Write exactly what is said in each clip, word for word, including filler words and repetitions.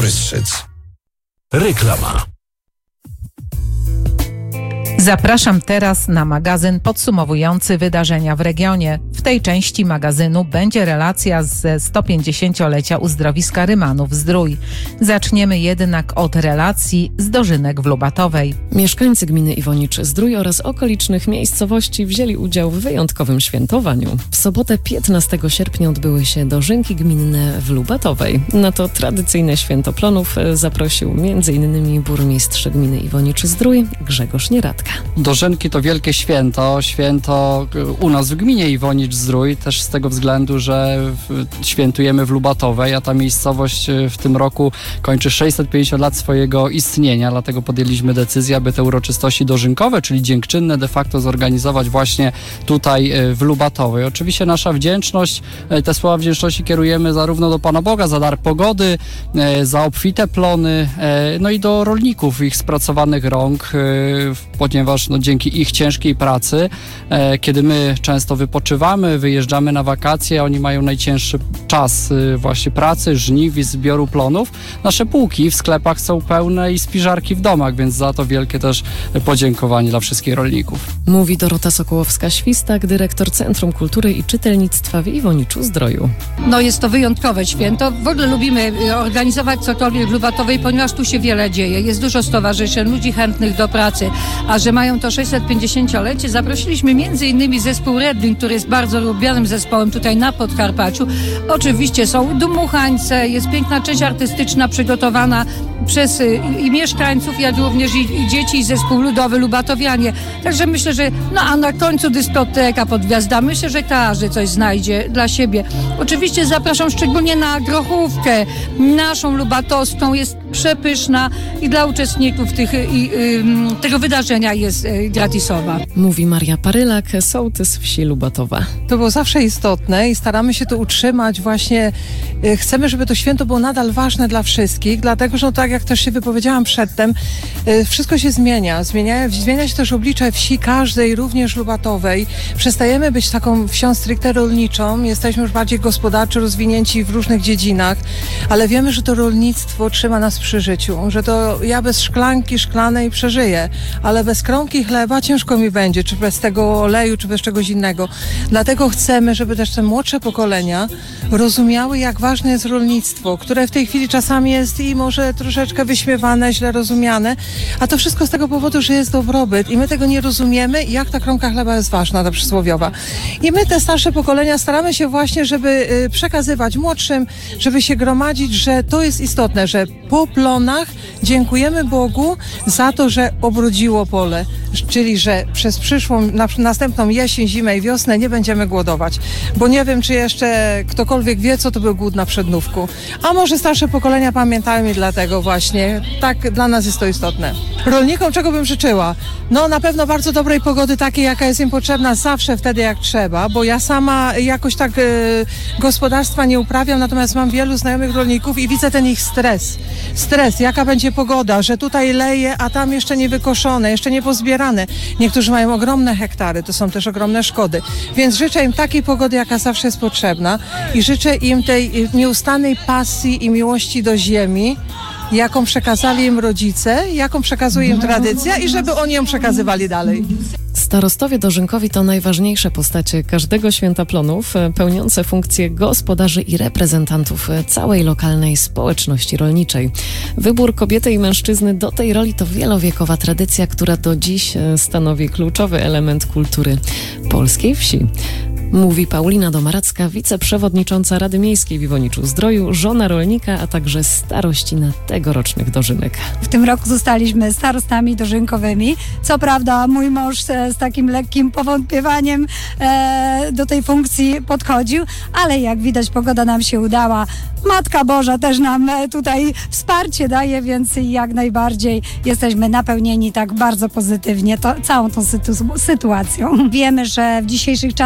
Pryszczyc. Reklama. Zapraszam teraz na magazyn podsumowujący wydarzenia w regionie. W tej części magazynu będzie relacja ze sto pięćdziesięciolecia uzdrowiska Rymanów-Zdrój. Zaczniemy jednak od relacji z dożynek w Lubatowej. Mieszkańcy gminy Iwonicz-Zdrój oraz okolicznych miejscowości wzięli udział w wyjątkowym świętowaniu. W sobotę piętnastego sierpnia odbyły się dożynki gminne w Lubatowej. Na to tradycyjne święto plonów zaprosił między innymi burmistrz gminy Iwonicz-Zdrój Grzegorz Nieradka. Dożynki to wielkie święto, święto u nas w gminie Iwonicz-Zdrój, też z tego względu, że świętujemy w Lubatowej, a ta miejscowość w tym roku kończy sześćset pięćdziesiąt lat swojego istnienia, dlatego podjęliśmy decyzję, aby te uroczystości dożynkowe, czyli dziękczynne de facto zorganizować właśnie tutaj w Lubatowej. Oczywiście nasza wdzięczność, te słowa wdzięczności kierujemy zarówno do Pana Boga za dar pogody, za obfite plony, no i do rolników, ich spracowanych rąk, ponieważ no, dzięki ich ciężkiej pracy, e, kiedy my często wypoczywamy, wyjeżdżamy na wakacje, oni mają najcięższy czas e, właśnie pracy, żniw i zbioru plonów. Nasze półki w sklepach są pełne i spiżarki w domach, więc za to wielkie też podziękowanie dla wszystkich rolników. Mówi Dorota Sokołowska-Świstak, dyrektor Centrum Kultury i Czytelnictwa w Iwoniczu-Zdroju. No jest to wyjątkowe święto. W ogóle lubimy organizować cokolwiek w Lubatowej, ponieważ tu się wiele dzieje. Jest dużo stowarzyszeń, ludzi chętnych do pracy, a że mają to sześćset pięćdziesięciolecie, zaprosiliśmy między innymi zespół Redling, który jest bardzo lubianym zespołem tutaj na Podkarpaciu. Oczywiście są dmuchańce, jest piękna część artystyczna przygotowana przez i, i mieszkańców, jak również i, i dzieci i zespół ludowy Lubatowianie. Także myślę, że no a na końcu dyskoteka pod gwiazdami. Myślę, że każdy coś znajdzie dla siebie. Oczywiście zapraszam szczególnie na grochówkę naszą lubatowską, jest przepyszna i dla uczestników tych, i, y, tego wydarzenia jest y, gratisowa. Mówi Maria Parylak, sołtys wsi Lubatowa. To było zawsze istotne i staramy się to utrzymać właśnie. Y, chcemy, żeby to święto było nadal ważne dla wszystkich, dlatego, że no, tak jak też się wypowiedziałam przedtem, y, wszystko się zmienia. zmienia. Zmienia się też oblicze wsi każdej, również Lubatowej. Przestajemy być taką wsią stricte rolniczą, jesteśmy już bardziej gospodarczo rozwinięci w różnych dziedzinach, ale wiemy, że to rolnictwo trzyma nas przy życiu, że to ja bez szklanki szklanej przeżyję, ale bez kromki chleba ciężko mi będzie, czy bez tego oleju, czy bez czegoś innego. Dlatego chcemy, żeby też te młodsze pokolenia rozumiały, jak ważne jest rolnictwo, które w tej chwili czasami jest i może troszeczkę wyśmiewane, źle rozumiane, a to wszystko z tego powodu, że jest dobrobyt i my tego nie rozumiemy, jak ta kromka chleba jest ważna, ta przysłowiowa. I my, te starsze pokolenia, staramy się właśnie, żeby przekazywać młodszym, żeby się gromadzić, że to jest istotne, że po plonach dziękujemy Bogu za to, że obrodziło pole, czyli że przez przyszłą, na, następną jesień, zimę i wiosnę nie będziemy głodować. Bo nie wiem, czy jeszcze ktokolwiek wie, co to był głód na przednówku. A może starsze pokolenia pamiętają i dlatego właśnie tak dla nas jest to istotne. Rolnikom czego bym życzyła? No na pewno bardzo dobrej pogody, takiej jaka jest im potrzebna zawsze wtedy jak trzeba, bo ja sama jakoś tak y, gospodarstwa nie uprawiam, natomiast mam wielu znajomych rolników i widzę ten ich stres. Stres, jaka będzie pogoda, że tutaj leje, a tam jeszcze nie wykoszone, jeszcze nie pozbierane. Niektórzy mają ogromne hektary, to są też ogromne szkody. Więc życzę im takiej pogody, jaka zawsze jest potrzebna i życzę im tej nieustannej pasji i miłości do ziemi, jaką przekazali im rodzice, jaką przekazuje im tradycja i żeby oni ją przekazywali dalej. Starostowie dożynkowi to najważniejsze postacie każdego święta plonów, pełniące funkcje gospodarzy i reprezentantów całej lokalnej społeczności rolniczej. Wybór kobiety i mężczyzny do tej roli to wielowiekowa tradycja, która do dziś stanowi kluczowy element kultury polskiej wsi. Mówi Paulina Domaracka, wiceprzewodnicząca Rady Miejskiej w Iwoniczu-Zdroju, żona rolnika, a także starościna tegorocznych dożynek. W tym roku zostaliśmy starostami dożynkowymi. Co prawda mój mąż z takim lekkim powątpiewaniem e, do tej funkcji podchodził, ale jak widać pogoda nam się udała. Matka Boża też nam tutaj wsparcie daje, więc jak najbardziej jesteśmy napełnieni tak bardzo pozytywnie to, całą tą sytu- sytuacją. Wiemy, że w dzisiejszych czasach rolnictwo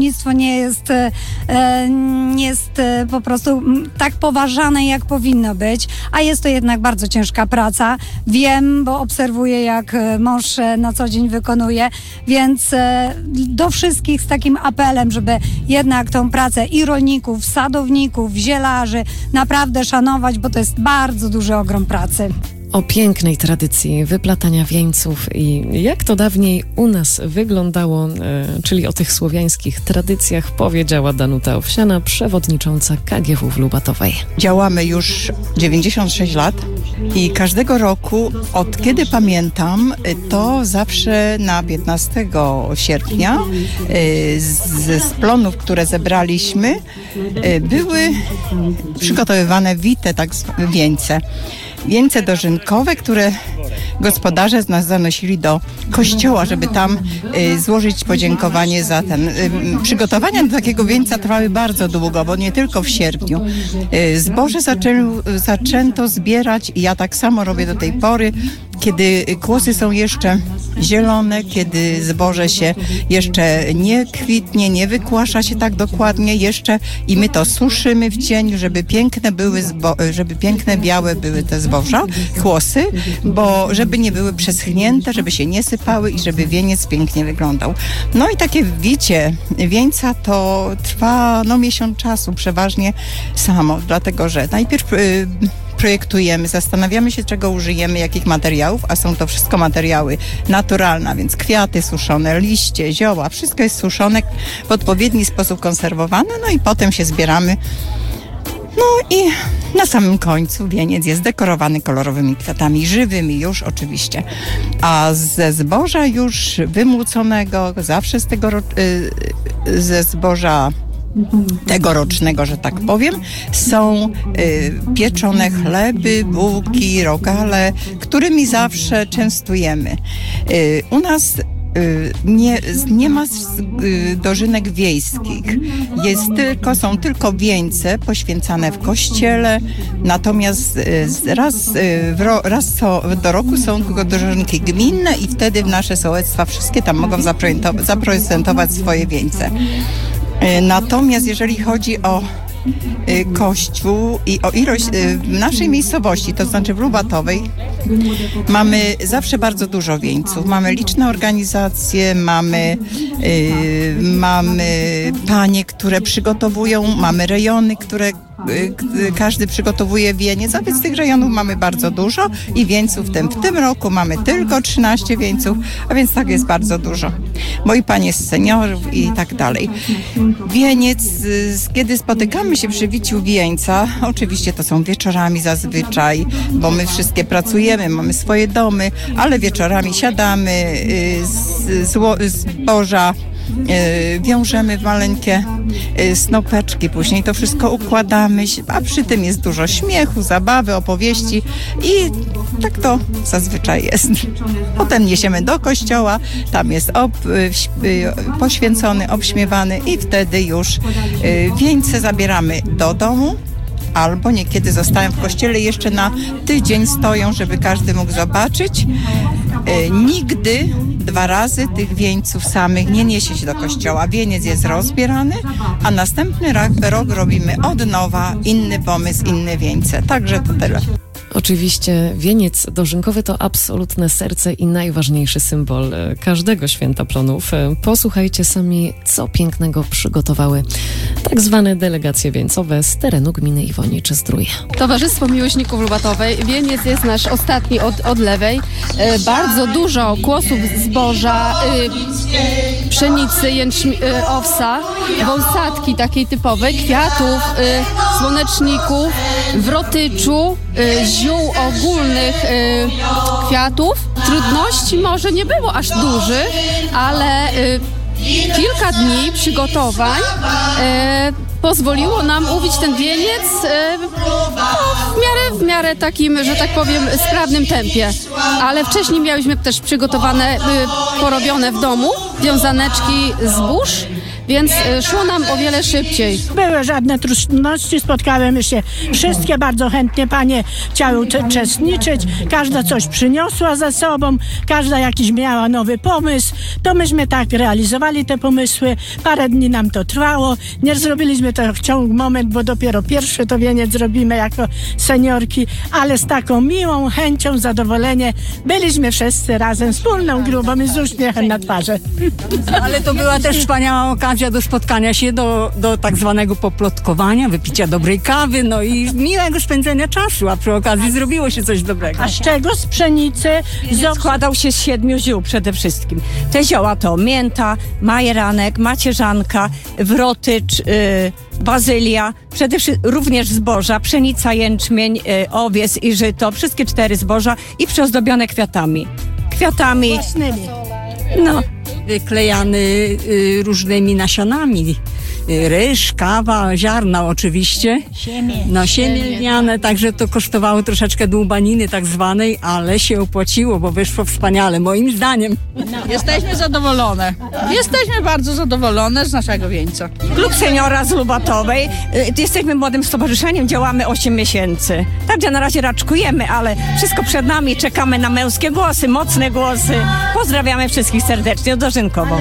rolnictwo nie jest, e, nie jest e, po prostu tak poważane, jak powinno być, a jest to jednak bardzo ciężka praca. Wiem, bo obserwuję, jak mąż na co dzień wykonuje, więc e, do wszystkich z takim apelem, żeby jednak tą pracę i rolników, sadowników, zielarzy naprawdę szanować, bo to jest bardzo duży ogrom pracy. O pięknej tradycji wyplatania wieńców i jak to dawniej u nas wyglądało, e, czyli o tych słowiańskich tradycjach, powiedziała Danuta Owsiana, przewodnicząca K G W w Lubatowej. Działamy już dziewięćdziesiąt sześć lat i każdego roku, od kiedy pamiętam, to zawsze na piętnastego sierpnia e, ze splonów, które zebraliśmy, e, były przygotowywane wite, tak zwane wieńce. Wieńce dożynkowe, które gospodarze z nas zanosili do kościoła, żeby tam y, złożyć podziękowanie za ten. Y, przygotowania do takiego wieńca trwały bardzo długo, bo nie tylko w sierpniu. Y, zboże zaczę, zaczęto zbierać i ja tak samo robię do tej pory, kiedy kłosy są jeszcze zielone, kiedy zboże się jeszcze nie kwitnie, nie wykłasza się tak dokładnie jeszcze i my to suszymy w cieniu, żeby piękne były, zbo- żeby piękne białe były te zboża, kłosy, bo żeby nie były przeschnięte, żeby się nie sypały i żeby wieniec pięknie wyglądał. No i takie wicie wieńca to trwa no miesiąc czasu przeważnie samo, dlatego że najpierw y, projektujemy, zastanawiamy się, czego użyjemy, jakich materiałów, a są to wszystko materiały naturalne, więc kwiaty suszone, liście, zioła, wszystko jest suszone, w odpowiedni sposób konserwowane, no i potem się zbieramy. No i na samym końcu wieniec jest dekorowany kolorowymi kwiatami, żywymi już oczywiście. A ze zboża już wymłóconego, zawsze z tego y, ze zboża tegorocznego, że tak powiem, są y, pieczone chleby, bułki, rogale, którymi zawsze częstujemy. Y, u nas Nie, nie ma dożynek wiejskich. Jest tylko, są tylko wieńce poświęcane w kościele, natomiast raz, w ro, raz co, do roku są tylko dożynki gminne i wtedy nasze sołectwa wszystkie tam mogą zaprezentować swoje wieńce. Natomiast jeżeli chodzi o Kościół i o ilość w naszej miejscowości, to znaczy w Lubatowej, mamy zawsze bardzo dużo wieńców. Mamy liczne organizacje, mamy, yy, mamy panie, które przygotowują, mamy rejony, które każdy przygotowuje wieniec, a więc tych rejonów mamy bardzo dużo i wieńców w tym, w tym roku mamy tylko trzynaście wieńców, a więc tak jest bardzo dużo. Moi panie z seniorów i tak dalej. Wieniec, kiedy spotykamy się przy wiciu wieńca, oczywiście to są wieczorami zazwyczaj, bo my wszystkie pracujemy, mamy swoje domy, ale wieczorami siadamy, zboża wiążemy w maleńkie snopeczki, później to wszystko układamy, a przy tym jest dużo śmiechu, zabawy, opowieści i tak to zazwyczaj jest. Potem niesiemy do kościoła, tam jest ob, poświęcony, obśmiewany i wtedy już wieńce zabieramy do domu. Albo niekiedy zostają w kościele jeszcze na tydzień stoją, żeby każdy mógł zobaczyć. E, nigdy dwa razy tych wieńców samych nie niesie się do kościoła. Wieniec jest rozbierany, a następny rok, rok robimy od nowa inny pomysł, inne wieńce. Także to tyle. Oczywiście wieniec dożynkowy to absolutne serce i najważniejszy symbol każdego święta plonów. Posłuchajcie sami, co pięknego przygotowały tak zwane delegacje wieńcowe z terenu gminy Iwonicz-Zdrój. Towarzystwo Miłośników Lubatowej. Wieniec jest nasz ostatni od, od lewej. E, bardzo dużo kłosów zboża, e, pszenicy, jęczmi, e, owsa, wąsatki takiej typowej, kwiatów, e, słoneczników, wrotyczu, e, ziół ogólnych y, kwiatów. Trudności może nie było aż dużych, ale y, kilka dni przygotowań y, pozwoliło nam uwić ten wieniec y, no, w miarę, w miarę takim, że tak powiem, sprawnym tempie. Ale wcześniej mieliśmy też przygotowane, y, porobione w domu wiązaneczki zbóż, więc y, szło nam o wiele szybciej. Były żadne trudności, spotkały się wszystkie, bardzo chętnie panie chciały uczestniczyć, każda coś przyniosła ze sobą, każda jakiś miała nowy pomysł, to myśmy tak realizowali te pomysły, parę dni nam to trwało, nie zrobiliśmy to w ciągu moment, bo dopiero pierwszy to wieniec zrobimy jako seniorki, ale z taką miłą chęcią, zadowolenie byliśmy wszyscy razem, wspólną grupą i z uśmiechem na twarzy. Ale to była też wspaniała okazja do spotkania się, do, do tak zwanego poplotkowania, wypicia dobrej kawy, no i miłego spędzenia czasu, a przy okazji zrobiło się coś dobrego. A z czego? Z pszenicy? Z... Składał się z siedmiu ziół przede wszystkim. Te zioła to mięta, majeranek, macierzanka, wrotycz, yy, bazylia, przede wszystkim również zboża, pszenica, jęczmień, yy, owies i żyto, wszystkie cztery zboża i przyozdobione kwiatami. Kwiatami. Własnymi. No. Wyklejany y, różnymi nasionami. Y, ryż, kawa, ziarna oczywiście. Siemię. No siemię lniane, także to kosztowało troszeczkę dłubaniny tak zwanej, ale się opłaciło, bo wyszło wspaniale, moim zdaniem. Jesteśmy zadowolone. Jesteśmy bardzo zadowolone z naszego wieńca. Klub Seniora z Lubatowej. Y, Jesteśmy młodym stowarzyszeniem, działamy osiem miesięcy. Także na razie raczkujemy, ale wszystko przed nami. Czekamy na męskie głosy, mocne głosy. Pozdrawiamy wszystkich serdecznie. Dożynkowo.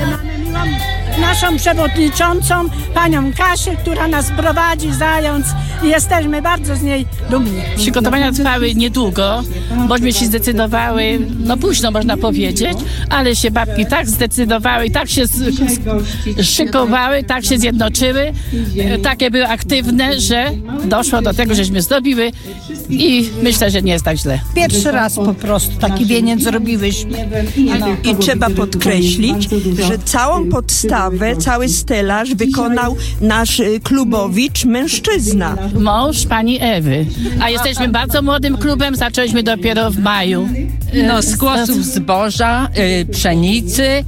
Naszą przewodniczącą, panią Kasię, która nas prowadzi, zając i jesteśmy bardzo z niej dumni. Przygotowania trwały niedługo, bośmy się zdecydowały, no późno można powiedzieć, ale się babki tak zdecydowały i tak się szykowały, tak się zjednoczyły, takie były aktywne, że doszło do tego, żeśmy zdobiły i myślę, że nie jest tak źle. Pierwszy raz po prostu taki wieniec zrobiłyśmy. I trzeba podkreślić, że całą podstawę, cały stelaż wykonał nasz klubowicz, mężczyzna. Mąż pani Ewy. A jesteśmy bardzo młodym klubem, zaczęliśmy dopiero w maju. No, z kłosów zboża, y, pszenicy, y,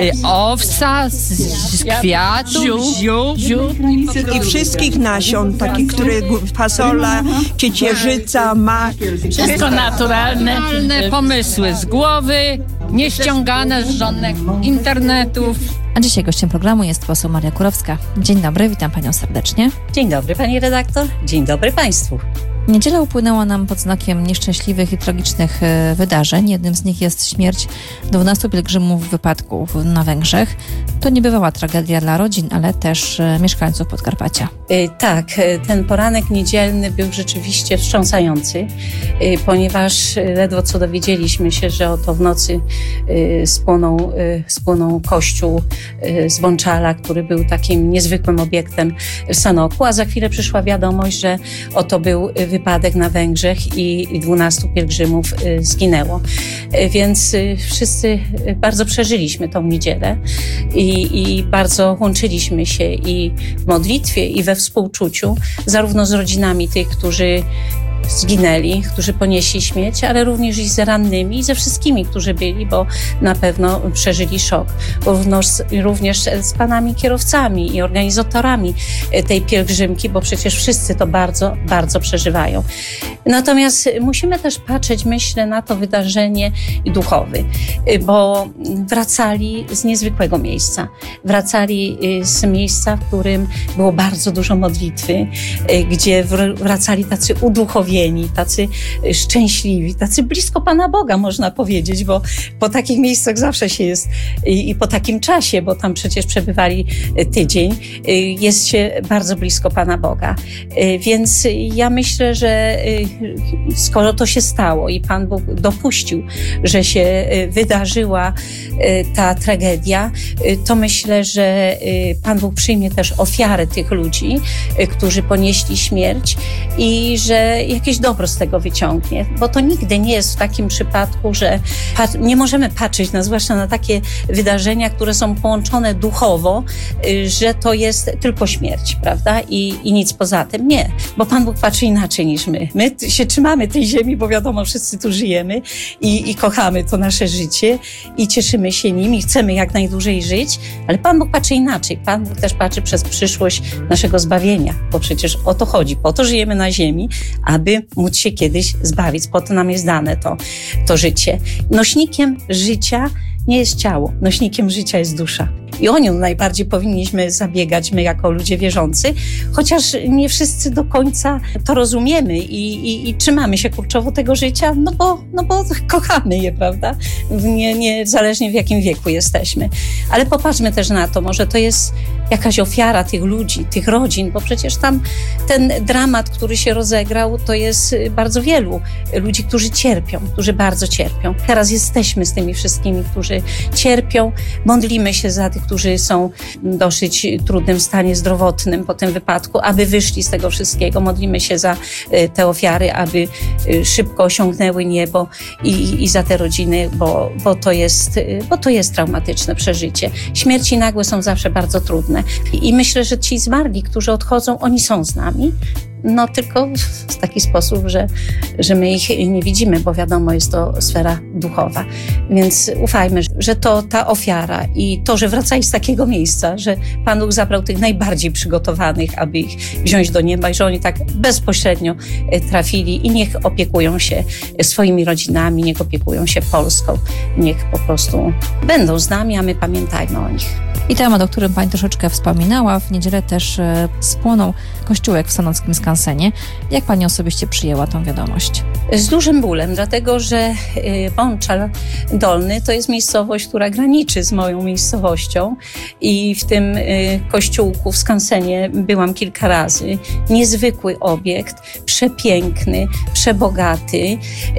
owsa, z, z kwiatów, ziół, ziół. I wszystkich nasion, takich, które fasola, ciecierzyca, mak. Wszystko naturalne. Normalne pomysły z głowy, nieściągane z żadnych internetów. A dzisiaj gościem programu jest poseł Maria Kurowska. Dzień dobry, witam panią serdecznie. Dzień dobry pani redaktor, dzień dobry państwu. Niedziela upłynęła nam pod znakiem nieszczęśliwych i tragicznych e, wydarzeń. Jednym z nich jest śmierć dwunastu pielgrzymów w wypadku na Węgrzech. To niebywała tragedia dla rodzin, ale też e, mieszkańców Podkarpacia. E, tak, ten poranek niedzielny był rzeczywiście wstrząsający, e, ponieważ ledwo co dowiedzieliśmy się, że oto w nocy e, spłonął, e, spłonął kościół e, z Bączala, który był takim niezwykłym obiektem w Sanoku, a za chwilę przyszła wiadomość, że oto był wypadek na Węgrzech i dwunastu pielgrzymów zginęło. Więc wszyscy bardzo przeżyliśmy tą niedzielę i, i bardzo łączyliśmy się i w modlitwie, i we współczuciu, zarówno z rodzinami tych, którzy zginęli, którzy ponieśli śmierć, ale również i z rannymi i ze wszystkimi, którzy byli, bo na pewno przeżyli szok. Również, również z panami kierowcami i organizatorami tej pielgrzymki, bo przecież wszyscy to bardzo, bardzo przeżywają. Natomiast musimy też patrzeć, myślę, na to wydarzenie duchowe, bo wracali z niezwykłego miejsca. Wracali z miejsca, w którym było bardzo dużo modlitwy, gdzie wracali tacy uduchowieni, tacy szczęśliwi, tacy blisko Pana Boga, można powiedzieć, bo po takich miejscach zawsze się jest i, i po takim czasie, bo tam przecież przebywali tydzień, jest się bardzo blisko Pana Boga. Więc ja myślę, że skoro to się stało i Pan Bóg dopuścił, że się wydarzyła ta tragedia, to myślę, że Pan Bóg przyjmie też ofiarę tych ludzi, którzy ponieśli śmierć i że jakieś dobro z tego wyciągnie, bo to nigdy nie jest w takim przypadku, że nie możemy patrzeć na, zwłaszcza na takie wydarzenia, które są połączone duchowo, że to jest tylko śmierć, prawda? I, i nic poza tym. Nie, bo Pan Bóg patrzy inaczej niż my. My się trzymamy tej ziemi, bo wiadomo, wszyscy tu żyjemy i, i kochamy to nasze życie i cieszymy się nim i chcemy jak najdłużej żyć, ale Pan Bóg patrzy inaczej. Pan Bóg też patrzy przez przyszłość naszego zbawienia, bo przecież o to chodzi. Po to żyjemy na ziemi, aby móc się kiedyś zbawić. Po to nam jest dane to, to życie. Nośnikiem życia nie jest ciało. Nośnikiem życia jest dusza. I o nią najbardziej powinniśmy zabiegać my jako ludzie wierzący, chociaż nie wszyscy do końca to rozumiemy i, i, i trzymamy się kurczowo tego życia, no bo, no bo kochamy je, prawda? Nie, niezależnie w jakim wieku jesteśmy. Ale popatrzmy też na to, może to jest jakaś ofiara tych ludzi, tych rodzin, bo przecież tam ten dramat, który się rozegrał, to jest bardzo wielu ludzi, którzy cierpią, którzy bardzo cierpią. Teraz jesteśmy z tymi wszystkimi, którzy cierpią, modlimy się za tych, którzy są w dosyć trudnym stanie zdrowotnym po tym wypadku, aby wyszli z tego wszystkiego. Modlimy się za te ofiary, aby szybko osiągnęły niebo i, i za te rodziny, bo, bo, to jest, bo to jest traumatyczne przeżycie. Śmierci nagłe są zawsze bardzo trudne i myślę, że ci zmarli, którzy odchodzą, oni są z nami. No tylko w taki sposób, że, że my ich nie widzimy, bo wiadomo, jest to sfera duchowa. Więc ufajmy, że to ta ofiara i to, że wracali z takiego miejsca, że Pan Bóg zabrał tych najbardziej przygotowanych, aby ich wziąć do nieba i że oni tak bezpośrednio trafili i niech opiekują się swoimi rodzinami, niech opiekują się Polską, niech po prostu będą z nami, a my pamiętajmy o nich. I temat, o którym Pani troszeczkę wspominała, w niedzielę też e, spłonął kościółek w Sanockim Skansenie. Jak Pani osobiście przyjęła tą wiadomość? Z dużym bólem, dlatego że Bączal Dolny to jest miejscowość, która graniczy z moją miejscowością i w tym kościółku w Skansenie byłam kilka razy. Niezwykły obiekt, przepiękny, przebogaty.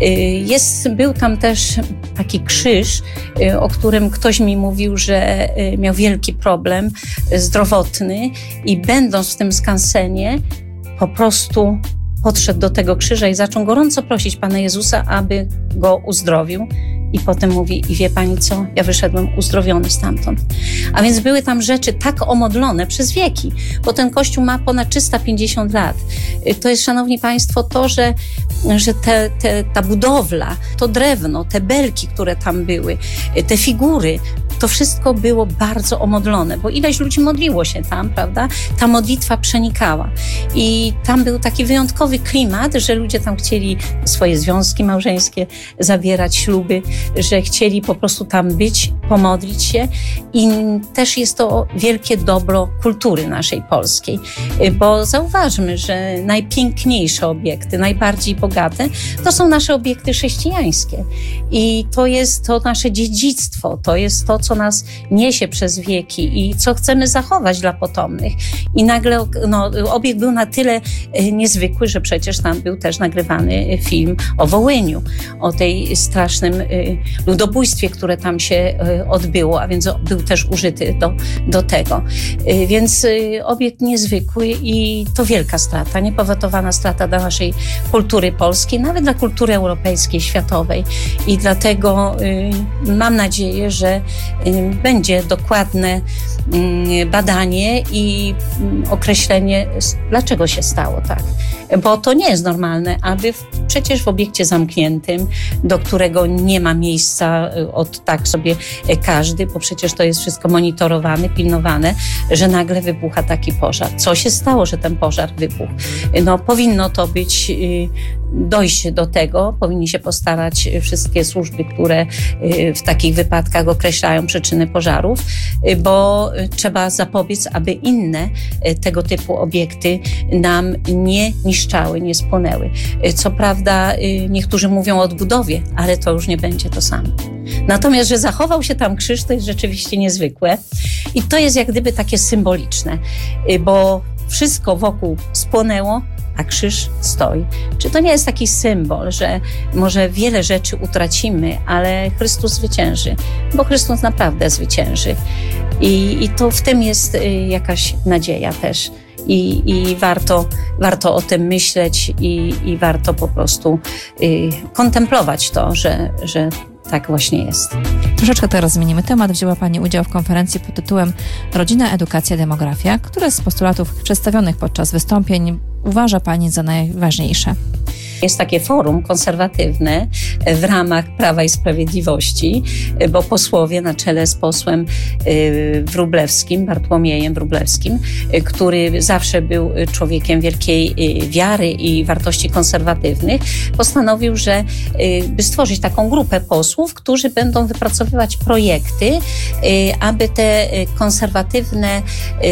Jest, był tam też taki krzyż, o którym ktoś mi mówił, że miał wielki problem zdrowotny i będąc w tym skansenie po prostu podszedł do tego krzyża i zaczął gorąco prosić Pana Jezusa, aby go uzdrowił. I potem mówi, i wie Pani co, ja wyszedłem uzdrowiony stamtąd. A więc były tam rzeczy tak omodlone przez wieki, bo ten kościół ma ponad trzysta pięćdziesiąt lat. To jest, szanowni Państwo, to, że, że te, te, ta budowla, to drewno, te belki, które tam były, te figury, to wszystko było bardzo omodlone, bo ileś ludzi modliło się tam, prawda? Ta modlitwa przenikała. I tam był taki wyjątkowy klimat, że ludzie tam chcieli swoje związki małżeńskie zawierać, śluby, że chcieli po prostu tam być, pomodlić się i też jest to wielkie dobro kultury naszej polskiej, bo zauważmy, że najpiękniejsze obiekty, najbardziej bogate, to są nasze obiekty chrześcijańskie i to jest to nasze dziedzictwo, to jest to, co nas niesie przez wieki i co chcemy zachować dla potomnych. I nagle no, obiekt był na tyle niezwykły, że przecież tam był też nagrywany film o Wołyniu, o tej strasznym ludobójstwie, które tam się odbyło, a więc był też użyty do, do tego. Więc obiekt niezwykły i to wielka strata, niepowetowana strata dla naszej kultury polskiej, nawet dla kultury europejskiej, światowej. I dlatego mam nadzieję, że będzie dokładne badanie i określenie, dlaczego się stało tak. Bo to nie jest normalne, aby w, przecież w obiekcie zamkniętym, do którego nie ma miejsca od tak sobie każdy, bo przecież to jest wszystko monitorowane, pilnowane, że nagle wybucha taki pożar. Co się stało, że ten pożar wybuchł? No, powinno to być, dojść do tego, powinni się postarać wszystkie służby, które w takich wypadkach określają przyczyny pożarów, bo trzeba zapobiec, aby inne tego typu obiekty nam nie niszczały, nie spłonęły. Co prawda niektórzy mówią o odbudowie, ale to już nie będzie to samo. Natomiast, że zachował się tam krzyż, to jest rzeczywiście niezwykłe i to jest jak gdyby takie symboliczne, bo wszystko wokół spłonęło, a krzyż stoi. Czy to nie jest taki symbol, że może wiele rzeczy utracimy, ale Chrystus zwycięży, bo Chrystus naprawdę zwycięży. I, i to w tym jest jakaś nadzieja też. I, i warto, warto o tym myśleć i, i warto po prostu y, kontemplować to, że, że tak właśnie jest. Troszeczkę teraz zmienimy temat. Wzięła Pani udział w konferencji pod tytułem Rodzina, edukacja, demografia. Które z postulatów przedstawionych podczas wystąpień uważa Pani za najważniejsze? Jest takie forum konserwatywne w ramach Prawa i Sprawiedliwości, bo posłowie na czele z posłem Wróblewskim, Bartłomiejem Wróblewskim, który zawsze był człowiekiem wielkiej wiary i wartości konserwatywnych, postanowił, że by stworzyć taką grupę posłów, którzy będą wypracowywać projekty, aby te konserwatywne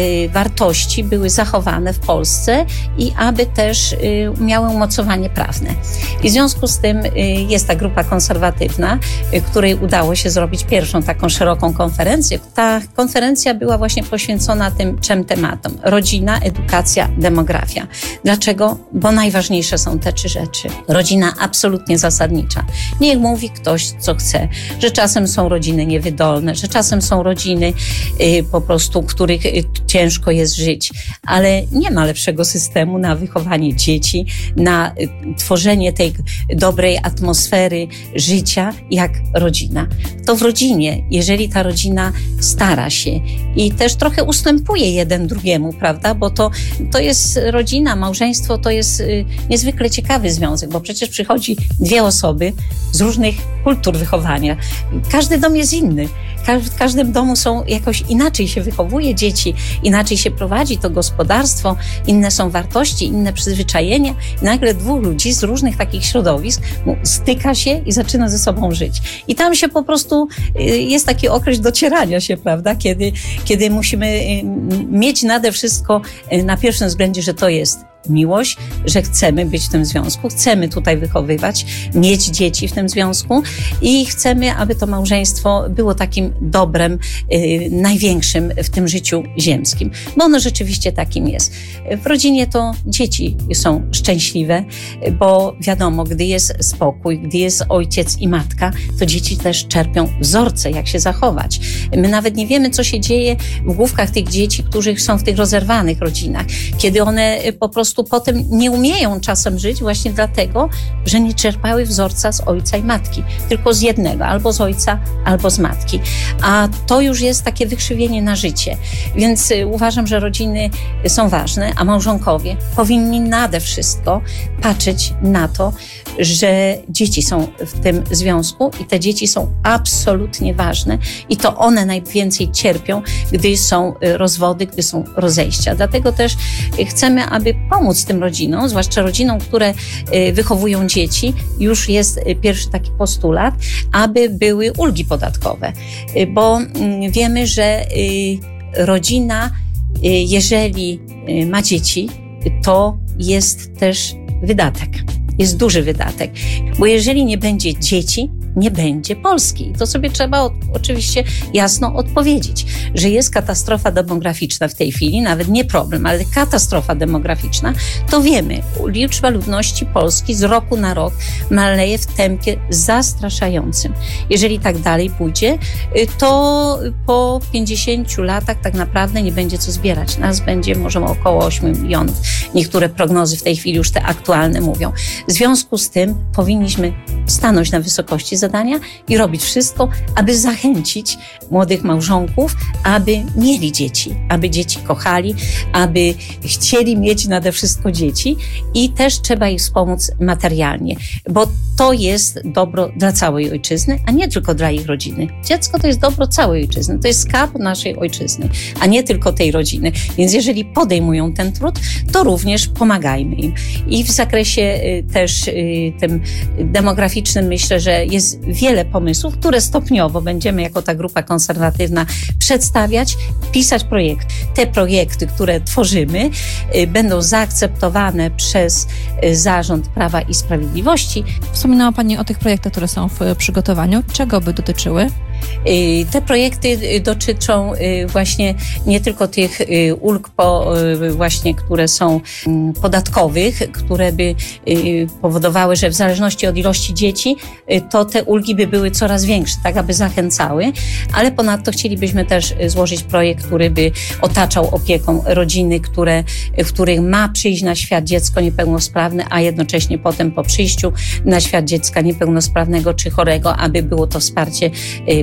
wartości były zachowane w Polsce i aby też miały umocowanie prawne. I w związku z tym jest ta grupa konserwatywna, której udało się zrobić pierwszą taką szeroką konferencję. Ta konferencja była właśnie poświęcona tym trzem tematom. Rodzina, edukacja, demografia. Dlaczego? Bo najważniejsze są te trzy rzeczy. Rodzina absolutnie zasadnicza. Niech mówi ktoś, co chce. Że czasem są rodziny niewydolne, że czasem są rodziny y, po prostu, których y, ciężko jest żyć. Ale nie ma lepszego systemu na wychowanie dzieci, na y, tworzenie tej dobrej atmosfery życia, jak rodzina. To w rodzinie, jeżeli ta rodzina stara się i też trochę ustępuje jeden drugiemu, prawda, bo to, to jest rodzina, małżeństwo to jest y, niezwykle ciekawy związek, bo przecież przychodzi dwie osoby z różnych kultur wychowania. Każdy dom jest inny. W każdym domu są jakoś inaczej się wychowuje dzieci, inaczej się prowadzi to gospodarstwo, inne są wartości, inne przyzwyczajenia i nagle dwóch ludzi z różnych takich środowisk styka się i zaczyna ze sobą żyć. I tam się po prostu jest taki okres docierania się, prawda, kiedy, kiedy musimy mieć nade wszystko na pierwszym względzie, że to jest miłość, że chcemy być w tym związku, chcemy tutaj wychowywać, mieć dzieci w tym związku i chcemy, aby to małżeństwo było takim dobrem yy, największym w tym życiu ziemskim, bo ono rzeczywiście takim jest. W rodzinie to dzieci są szczęśliwe, bo wiadomo, gdy jest spokój, gdy jest ojciec i matka, to dzieci też czerpią wzorce, jak się zachować. My nawet nie wiemy, co się dzieje w główkach tych dzieci, którzy są w tych rozerwanych rodzinach, kiedy one po prostu potem nie umieją czasem żyć właśnie dlatego, że nie czerpały wzorca z ojca i matki, tylko z jednego, albo z ojca, albo z matki. A to już jest takie wykrzywienie na życie. Więc uważam, że rodziny są ważne, a małżonkowie powinni nade wszystko patrzeć na to, że dzieci są w tym związku i te dzieci są absolutnie ważne i to one najwięcej cierpią, gdy są rozwody, gdy są rozejścia. Dlatego też chcemy, aby pomóc tym rodzinom, zwłaszcza rodzinom, które wychowują dzieci, już jest pierwszy taki postulat, aby były ulgi podatkowe, bo wiemy, że rodzina, jeżeli ma dzieci, to jest też wydatek. Jest duży wydatek, bo jeżeli nie będzie dzieci, nie będzie Polski. I to sobie trzeba o, oczywiście jasno odpowiedzieć, że jest katastrofa demograficzna w tej chwili, nawet nie problem, ale katastrofa demograficzna, to wiemy, liczba ludności Polski z roku na rok maleje w tempie zastraszającym. Jeżeli tak dalej pójdzie, to po pięćdziesięciu latach tak naprawdę nie będzie co zbierać. Nas będzie może około ośmiu milionów. Niektóre prognozy w tej chwili już te aktualne mówią. W związku z tym powinniśmy stanąć na wysokości zadania i robić wszystko, aby zachęcić młodych małżonków, aby mieli dzieci, aby dzieci kochali, aby chcieli mieć nade wszystko dzieci i też trzeba ich wspomóc materialnie, bo to jest dobro dla całej ojczyzny, a nie tylko dla ich rodziny. Dziecko to jest dobro całej ojczyzny, to jest skarb naszej ojczyzny, a nie tylko tej rodziny. Więc jeżeli podejmują ten trud, to również pomagajmy im. I w zakresie też tym demograficznym myślę, że jest wiele pomysłów, które stopniowo będziemy jako ta grupa konserwatywna przedstawiać, pisać projekty. Te projekty, które tworzymy, będą zaakceptowane przez Zarząd Prawa i Sprawiedliwości. Wspominała Pani o tych projektach, które są w przygotowaniu. Czego by dotyczyły? Te projekty dotyczą właśnie nie tylko tych ulg po, właśnie, które są podatkowych, które by powodowały, że w zależności od ilości dzieci, to te ulgi by były coraz większe, tak aby zachęcały, ale ponadto chcielibyśmy też złożyć projekt, który by otaczał opieką rodziny, które, w których ma przyjść na świat dziecko niepełnosprawne, a jednocześnie potem po przyjściu na świat dziecka niepełnosprawnego czy chorego, aby było to wsparcie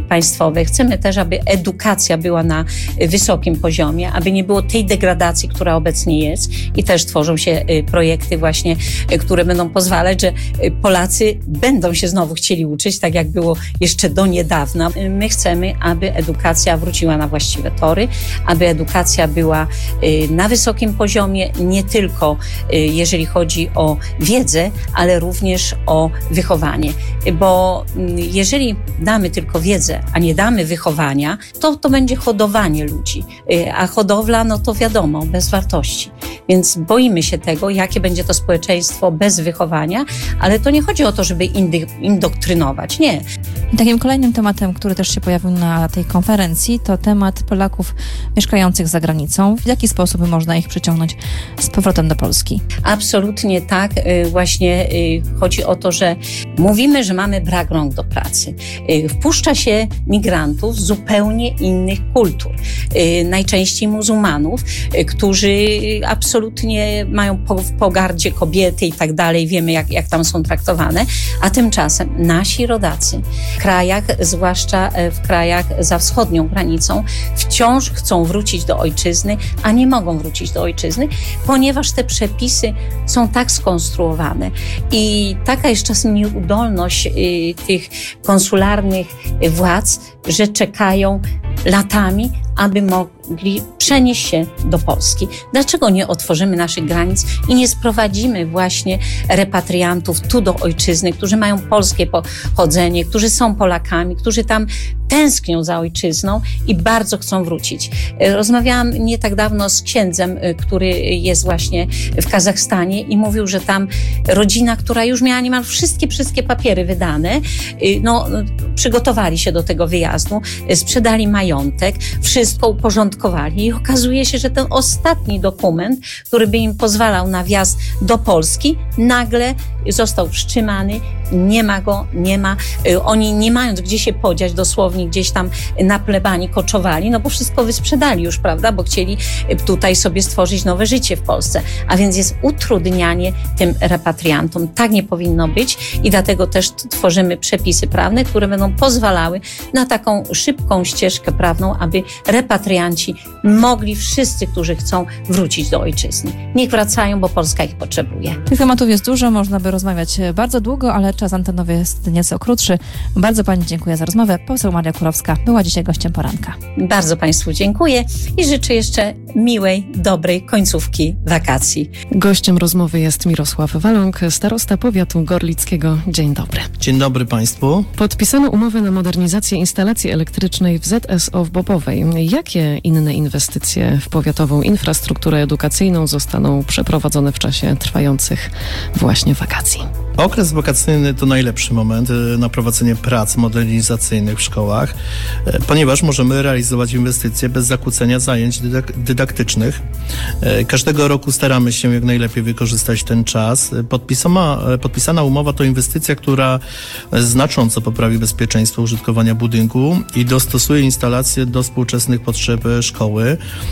państwowe. Chcemy też, aby edukacja była na wysokim poziomie, aby nie było tej degradacji, która obecnie jest i też tworzą się projekty właśnie, które będą pozwalać, że Polacy będą się znowu chcieli uczyć, tak jak było jeszcze do niedawna. My chcemy, aby edukacja wróciła na właściwe tory, aby edukacja była na wysokim poziomie, nie tylko jeżeli chodzi o wiedzę, ale również o wychowanie. Bo jeżeli damy tylko wiedzę, a nie damy wychowania, to to będzie hodowanie ludzi. A hodowla, no to wiadomo, bez wartości. Więc boimy się tego, jakie będzie to społeczeństwo bez wychowania, ale to nie chodzi o to, żeby indy, indoktrynować, nie. I takim kolejnym tematem, który też się pojawił na tej konferencji, to temat Polaków mieszkających za granicą. W jaki sposób można ich przyciągnąć z powrotem do Polski? Absolutnie tak. Właśnie chodzi o to, że mówimy, że mamy brak rąk do pracy. Wpuszcza się migrantów z zupełnie innych kultur. Najczęściej muzułmanów, którzy absolutnie mają w pogardzie kobiety i tak dalej. Wiemy, jak, jak tam są traktowane. A tymczasem nasi rodacy w krajach, zwłaszcza w krajach za wschodnią granicą, wciąż chcą wrócić do ojczyzny, a nie mogą wrócić do ojczyzny, ponieważ te przepisy są tak skonstruowane i taka jest czasem nieudolność y, tych konsularnych władz, że czekają latami, aby mogli przenieść się do Polski. Dlaczego nie otworzymy naszych granic i nie sprowadzimy właśnie repatriantów tu do ojczyzny, którzy mają polskie pochodzenie, którzy są Polakami, którzy tam tęsknią za ojczyzną i bardzo chcą wrócić. Rozmawiałam nie tak dawno z księdzem, który jest właśnie w Kazachstanie i mówił, że tam rodzina, która już miała niemal wszystkie, wszystkie papiery wydane, no, przygotowali się do tego wyjazdu, sprzedali majątek, wszystko uporządkowali i okazuje się, że ten ostatni dokument, który by im pozwalał na wjazd do Polski, nagle został wstrzymany, nie ma go, nie ma. Oni nie mając gdzie się podziać, dosłownie gdzieś tam na plebanii koczowali, no bo wszystko wysprzedali już, prawda, bo chcieli tutaj sobie stworzyć nowe życie w Polsce. A więc jest utrudnianie tym repatriantom. Tak nie powinno być i dlatego też tworzymy przepisy prawne, które będą pozwalały na taką szybką ścieżkę prawną, aby repatrianci mogli wszyscy, którzy chcą, wrócić do ojczyzny. Niech wracają, bo Polska ich potrzebuje. Tych tematów jest dużo, można by rozmawiać bardzo długo, ale czas antenowy jest nieco krótszy. Bardzo Pani dziękuję za rozmowę. Poseł Maria Kurowska była dzisiaj gościem poranka. Bardzo Państwu dziękuję i życzę jeszcze miłej, dobrej końcówki wakacji. Gościem rozmowy jest Mirosław Waląg, starosta powiatu gorlickiego. Dzień dobry. Dzień dobry Państwu. Podpisano umowę na modernizację instalacji elektrycznej w Z S O w Bobowej. Jakie inne inwestycje w powiatową infrastrukturę edukacyjną zostaną przeprowadzone w czasie trwających właśnie wakacji? Okres wakacyjny to najlepszy moment na prowadzenie prac modernizacyjnych w szkołach, ponieważ możemy realizować inwestycje bez zakłócenia zajęć dydak- dydaktycznych. Każdego roku staramy się jak najlepiej wykorzystać ten czas. Podpisana, podpisana umowa to inwestycja, która znacząco poprawi bezpieczeństwo użytkowania budynku i dostosuje instalacje do współczesnych potrzeb szkoły.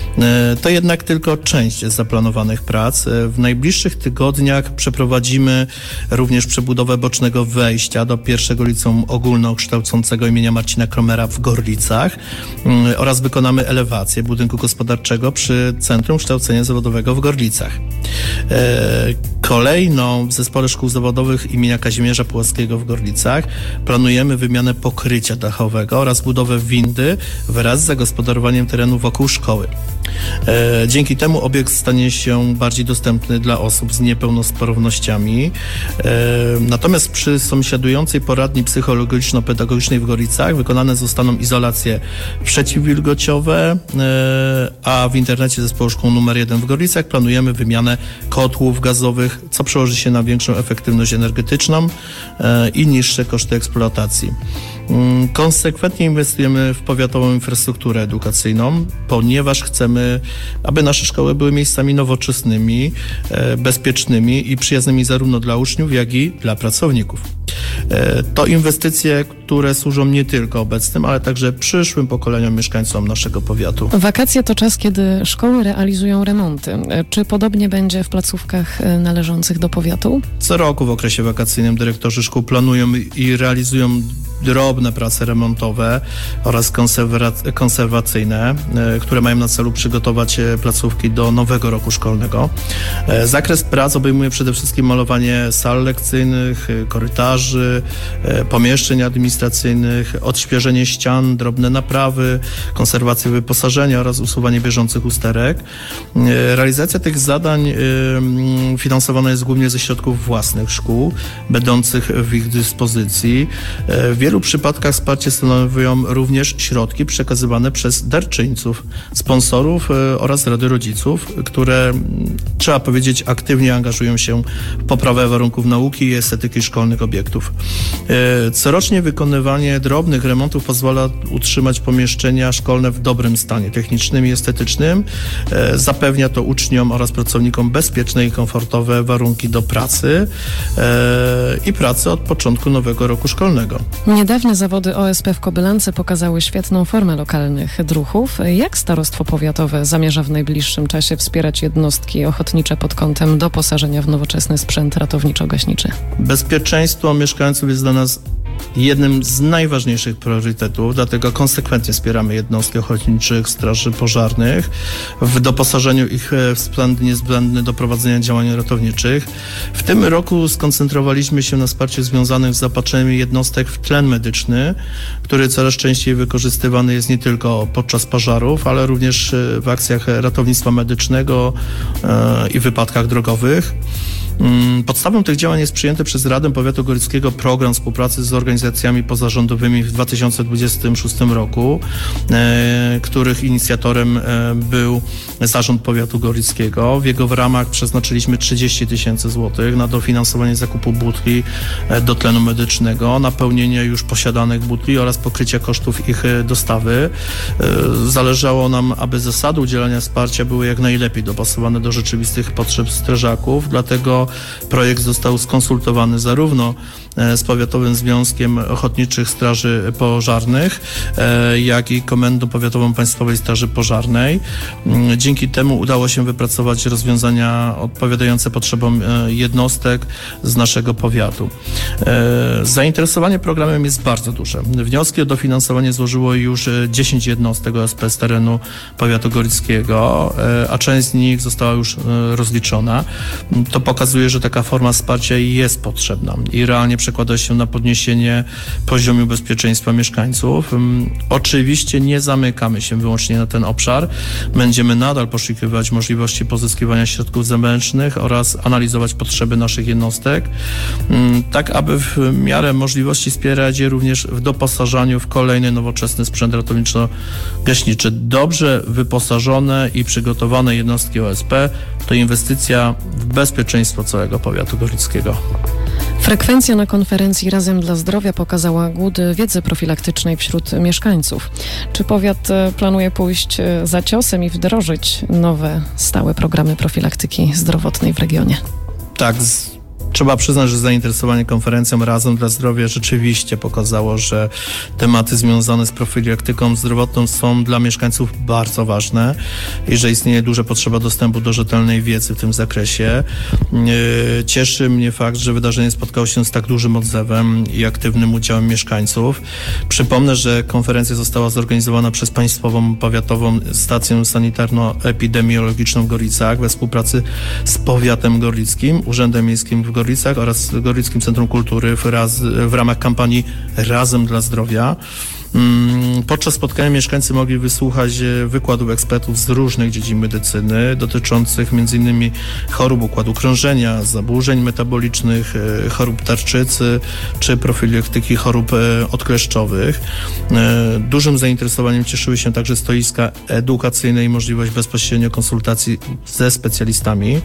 To jednak tylko część zaplanowanych prac. W najbliższych tygodniach przeprowadzimy również przebudowę bocznego wejścia do pierwszego liceum ogólnokształcącego imienia Marcina Kromera w Gorlicach oraz wykonamy elewację budynku gospodarczego przy Centrum Kształcenia Zawodowego w Gorlicach. Kolejną w Zespole Szkół Zawodowych imienia Kazimierza Puławskiego w Gorlicach planujemy wymianę pokrycia dachowego oraz budowę windy wraz z zagospodarowaniem terenu wokół szkoły. Dzięki temu obiekt stanie się bardziej dostępny dla osób z niepełnosprawnościami. Natomiast przy sąsiadującej poradni psychologiczno-pedagogicznej w Gorlicach wykonane zostaną izolacje przeciwwilgociowe, a w internecie Zespołu Szkół numer jeden w Gorlicach planujemy wymianę kotłów gazowych, co przełoży się na większą efektywność energetyczną i niższe koszty eksploatacji. Konsekwentnie inwestujemy w powiatową infrastrukturę edukacyjną, ponieważ chcemy, aby nasze szkoły były miejscami nowoczesnymi, bezpiecznymi i przyjaznymi zarówno dla uczniów, jak i dla pracowników. To inwestycje, które służą nie tylko obecnym, ale także przyszłym pokoleniom mieszkańcom naszego powiatu. Wakacje to czas, kiedy szkoły realizują remonty. Czy podobnie będzie w placówkach należących do powiatu? Co roku w okresie wakacyjnym dyrektorzy szkół planują i realizują drobne prace remontowe oraz konserwa- konserwacyjne, które mają na celu przygotować placówki do nowego roku szkolnego. Zakres prac obejmuje przede wszystkim malowanie sal lekcyjnych, korytarzy, pomieszczeń administracyjnych, odświeżenie ścian, drobne naprawy, konserwację wyposażenia oraz usuwanie bieżących usterek. Realizacja tych zadań finansowana jest głównie ze środków własnych szkół, będących w ich dyspozycji. W wielu przypadkach wsparcie stanowią również środki przekazywane przez darczyńców, sponsorów oraz Rady Rodziców, które, trzeba powiedzieć, aktywnie angażują się w poprawę warunków nauki i estetyki szkolnych obiektów. Corocznie wykonywanie drobnych remontów pozwala utrzymać pomieszczenia szkolne w dobrym stanie technicznym i estetycznym. Zapewnia to uczniom oraz pracownikom bezpieczne i komfortowe warunki do pracy i pracy od początku nowego roku szkolnego. Niedawne zawody O S P w Kobylance pokazały świetną formę lokalnych druhów. Jak starostwo powiatowe zamierza w najbliższym czasie wspierać jednostki ochotnicze pod kątem doposażenia w nowoczesny sprzęt ratowniczo-gaśniczy? Bezpieczeństwo mieszkańców jest dla nas jednym z najważniejszych priorytetów, dlatego konsekwentnie wspieramy jednostki ochotniczych straży pożarnych w doposażeniu ich w sprzęt niezbędny do prowadzenia działań ratowniczych. W tym roku skoncentrowaliśmy się na wsparciu związanych z zaopatrzeniem jednostek w tlen medyczny, który coraz częściej wykorzystywany jest nie tylko podczas pożarów, ale również w akcjach ratownictwa medycznego i wypadkach drogowych. Podstawą tych działań jest przyjęty przez Radę Powiatu Gorlickiego program współpracy z organizacjami pozarządowymi w dwa tysiące dwudziestym szóstym roku, e, których inicjatorem e, był Zarząd Powiatu Gorlickiego. W jego w ramach przeznaczyliśmy trzydzieści tysięcy złotych na dofinansowanie zakupu butli e, do tlenu medycznego, napełnienie już posiadanych butli oraz pokrycia kosztów ich e, dostawy. E, zależało nam, aby zasady udzielania wsparcia były jak najlepiej dopasowane do rzeczywistych potrzeb strażaków, dlatego projekt został skonsultowany zarówno z Powiatowym Związkiem Ochotniczych Straży Pożarnych, jak i Komendą Powiatową Państwowej Straży Pożarnej. Dzięki temu udało się wypracować rozwiązania odpowiadające potrzebom jednostek z naszego powiatu. Zainteresowanie programem jest bardzo duże. Wnioski o dofinansowanie złożyło już dziesięć jednostek O S P z terenu Powiatu Gorlickiego, a część z nich została już rozliczona. To pokazuje, że taka forma wsparcia jest potrzebna i realnie przekłada się na podniesienie poziomu bezpieczeństwa mieszkańców. Oczywiście nie zamykamy się wyłącznie na ten obszar. Będziemy nadal poszukiwać możliwości pozyskiwania środków zewnętrznych oraz analizować potrzeby naszych jednostek, tak aby w miarę możliwości wspierać je również w doposażaniu w kolejny nowoczesny sprzęt ratowniczo-gaśniczy. Dobrze wyposażone i przygotowane jednostki O S P to inwestycja w bezpieczeństwo całego powiatu gorlickiego. Frekwencja na konferencji Razem dla Zdrowia pokazała głód wiedzy profilaktycznej wśród mieszkańców. Czy powiat planuje pójść za ciosem i wdrożyć nowe, stałe programy profilaktyki zdrowotnej w regionie? Tak, z... Trzeba przyznać, że zainteresowanie konferencją Razem dla Zdrowia rzeczywiście pokazało, że tematy związane z profilaktyką zdrowotną są dla mieszkańców bardzo ważne i że istnieje duża potrzeba dostępu do rzetelnej wiedzy w tym zakresie. Cieszy mnie fakt, że wydarzenie spotkało się z tak dużym odzewem i aktywnym udziałem mieszkańców. Przypomnę, że konferencja została zorganizowana przez Państwową Powiatową Stację Sanitarno-Epidemiologiczną w Gorlicach we współpracy z Powiatem Gorlickim, Urzędem Miejskim w Gorlicach oraz Gorlickim Centrum Kultury w, raz, w ramach kampanii Razem dla Zdrowia. Podczas spotkania mieszkańcy mogli wysłuchać wykładów ekspertów z różnych dziedzin medycyny dotyczących między innymi chorób układu krążenia, zaburzeń metabolicznych, chorób tarczycy czy profilaktyki chorób odkleszczowych. Dużym zainteresowaniem cieszyły się także stoiska edukacyjne i możliwość bezpośrednio konsultacji ze specjalistami.